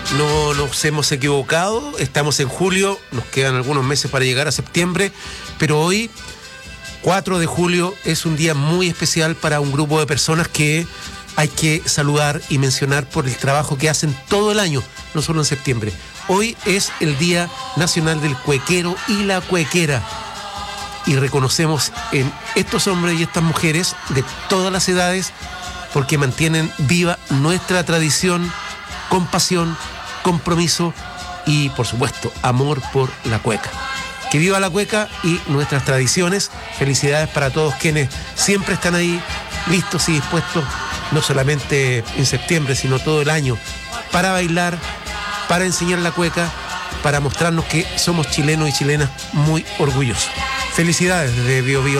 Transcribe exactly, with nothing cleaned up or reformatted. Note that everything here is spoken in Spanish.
no nos hemos equivocado, estamos en julio, nos quedan algunos meses para llegar a septiembre, pero hoy, cuatro de julio, es un día muy especial para un grupo de personas que hay que saludar y mencionar por el trabajo que hacen todo el año, no solo en septiembre. Hoy es el Día Nacional del Cuequero y la Cuequera. Y reconocemos en estos hombres y estas mujeres de todas las edades porque mantienen viva nuestra tradición, compasión, compromiso y, por supuesto, amor por la cueca. Que viva la cueca y nuestras tradiciones. Felicidades para todos quienes siempre están ahí listos y dispuestos, no solamente en septiembre, sino todo el año, para bailar, para enseñar la cueca, para mostrarnos que somos chilenos y chilenas muy orgullosos. Felicidades desde Bio Bio.